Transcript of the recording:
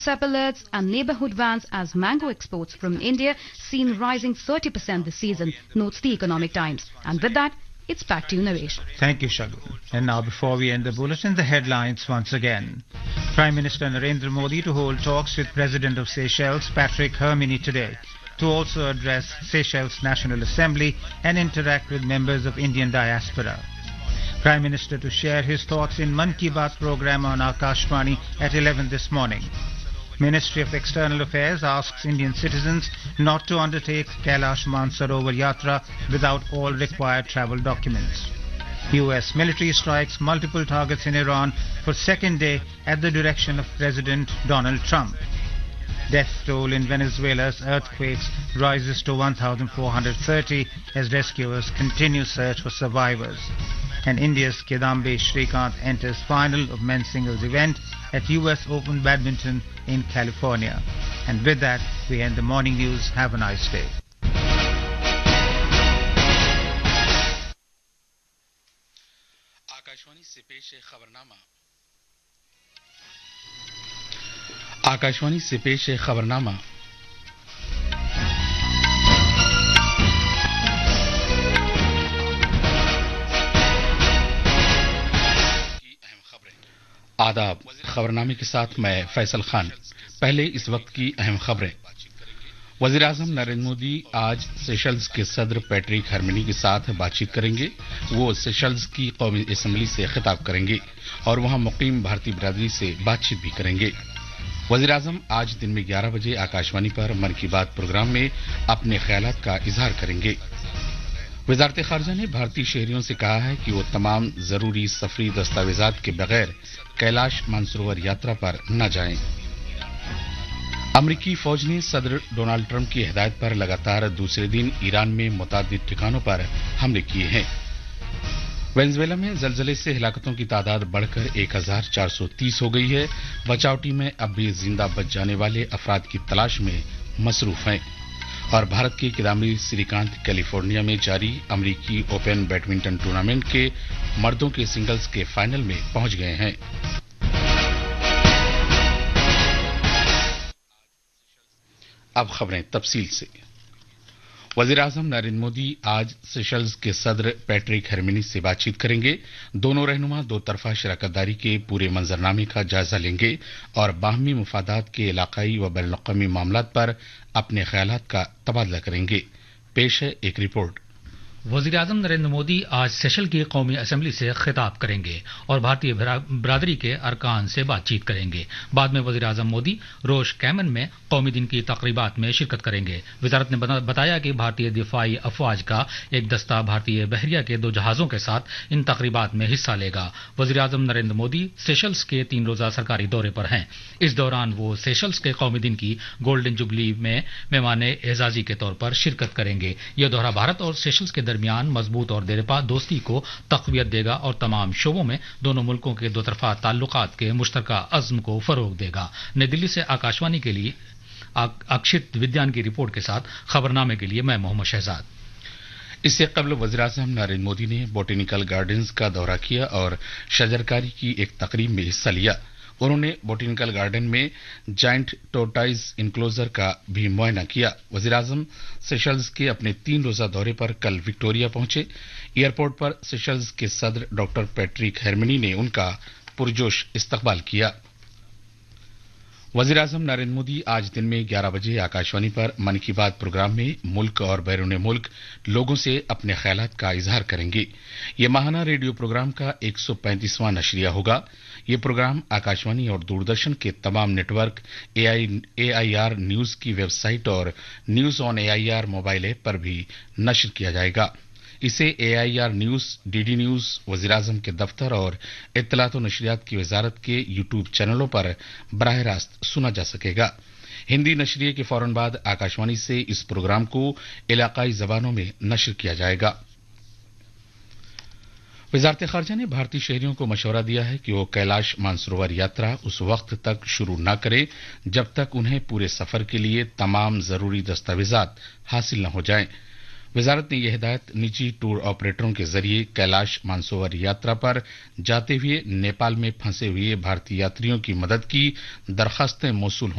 alerts and neighborhood vans as mango exports from India seen rising 30% this season, notes the Economic Times. And with that, it's back to you, Naresh. Thank you, Shagun. And now, before we end the bulletin, the headlines once again. Prime Minister Narendra Modi to hold talks with President of Seychelles, Patrick Herminy, today, to also address Seychelles National Assembly and interact with members of Indian diaspora. Prime Minister to share his thoughts in Mann Ki Baat program on Akashvani at 11 this morning. Ministry of External Affairs asks Indian citizens not to undertake Kailash Mansarovar Yatra without all required travel documents. US military strikes multiple targets in Iran for second day at the direction of President Donald Trump. Death toll in Venezuela's earthquakes rises to 1,430 as rescuers continue search for survivors. And India's Kidambi Srikanth enters final of men's singles event at US Open Badminton in California. And with that, we end the morning news. Have a nice day. Akashvani से पेश है खबरनामा। आदाब, खबरनामे के साथ मैं फैसल खान। पहले इस वक्त की अहम खबरें। वजीर आजम नरेंद्र मोदी आज सेशल्स के सदर पैट्रिक हरमिनी के साथ बातचीत करेंगे। वो सेशल्स की कौमी असेंबली से खिताब करेंगे और वहां मुकीम भारतीय बिरादरी से बातचीत भी करेंगे। वजीर आजम आज दिन में 11 बजे आकाशवाणी पर मन की बात प्रोग्राम में अपने ख्यालात का इजहार करेंगे। वजारत खारजा ने भारतीय शहरियों से कहा है कि वो तमाम जरूरी सफरी दस्तावेजात के बगैर कैलाश मानसरोवर यात्रा पर न जाएं। अमरीकी फौज ने सदर डोनाल्ड ट्रंप की हिदायत पर लगातार दूसरे दिन ईरान में मुतादिद ठिकानों पर हमले किए हैं। वेनेजुएला में जलजले से हिलाकतों की तादाद बढ़कर 1430 हो गई है। बचाव टीमें अब भी जिंदा बच जाने वाले अफराद की तलाश में मसरूफ हैं। और भारत के किदाम्बी श्रीकांत कैलिफोर्निया में जारी अमरीकी ओपन बैडमिंटन टूर्नामेंट के मर्दों के सिंगल्स के फाइनल में पहुंच गए हैं। अब खबरें तफसील से। वजीर आजम नरेंद्र मोदी आज सेशल्स के सदर पैट्रिक हरमिनी से बातचीत करेंगे। दोनों रहनुमा दो तरफा शराकतदारी के पूरे मंजरनामे का जायजा लेंगे और बाहमी मुफादात के इलाकाई व बैनुल-अक़वामी मामलात पर अपने ख्यालात का तबादला करेंगे। पेश है एक रिपोर्ट। वजीर आजम नरेंद्र मोदी आज सेशल की कौमी असेंबली से खिताब करेंगे और भारतीय बिरादरी के अरकान से बातचीत करेंगे। बाद में वजीर आजम मोदी रोश कैमन में कौमी दिन की तकरीबात में शिरकत करेंगे। वजारत ने बताया कि भारतीय दिफाई अफवाज का एक दस्ता भारतीय बहरिया के 2 जहाजों के साथ इन तकरीबात में हिस्सा लेगा। वजीर आजम नरेंद्र मोदी सेशल्स के 3 रोजा सरकारी दौरे पर हैं। इस दौरान वो सेशल्स के कौमी दिन की गोल्डन जुबली में मेहमान एजाजी के तौर पर शिरकत करेंगे। यह दौरा भारत और सेशल्स के दरमियान मजबूत और देरपा दोस्ती को तक़वियत देगा और तमाम शोबों में दोनों मुल्कों के दो तरफा ताल्लुकात के मुश्तरका अज़्म को फरोग देगा। नई दिल्ली से आकाशवाणी के लिए अक्षित विद्यान की रिपोर्ट के साथ खबरनामे के लिए मैं मोहम्मद शहजाद। इससे कबल वज़ीर आज़म नरेंद्र मोदी ने बोटेनिकल गार्डन्स का दौरा किया और शजरकारी की एक तकरीब में हिस्सा लिया। उन्होंने बोटेनिकल गार्डन में जायंट टोर्टाइज इनक्लोजर का भी मुआयना किया। वज़ीर आज़म सेशल्स के अपने 3 रोजा दौरे पर कल विक्टोरिया पहुंचे। एयरपोर्ट पर सेशल्स के सदर डॉक्टर पैट्रिक हरमिनी ने उनका पुरजोश इस्तकबाल किया। वज़ीर आज़म नरेंद्र मोदी आज दिन में 11 बजे आकाशवाणी पर मन की बात प्रोग्राम में मुल्क और बैरून मुल्क लोगों से अपने ख्यालात का इजहार करेंगे। ये माहाना रेडियो प्रोग्राम का 135वां नशरिया होगा। ये प्रोग्राम आकाशवाणी और दूरदर्शन के तमाम नेटवर्क, AIR न्यूज की वेबसाइट और news on AIR mobile app पर भी नश्र किया जाएगा। इसे AIR न्यूज, DD न्यूज, वज़ीर आज़म के दफ्तर और इत्तलात और नशरियात की वजारत के यूट्यूब चैनलों पर बराह रास्त सुना जा सकेगा। हिंदी नशरिये के फौरन बाद आकाशवाणी से इस प्रोग्राम को इलाकाई जबानों में नश्र किया जाएगा। वजारत खारजा ने भारतीय शहरियों को मशवरा दिया है कि वो कैलाश मानसरोवर यात्रा उस वक्त तक शुरू न करें जब तक उन्हें पूरे सफर के लिए तमाम जरूरी दस्तावेजात हासिल न हो जाएं। वजारत ने यह हिदायत निजी टूर ऑपरेटरों के जरिए कैलाश मानसरोवर यात्रा पर जाते हुए नेपाल में फंसे हुए भारतीय यात्रियों की मदद की दरखास्तें मौसूल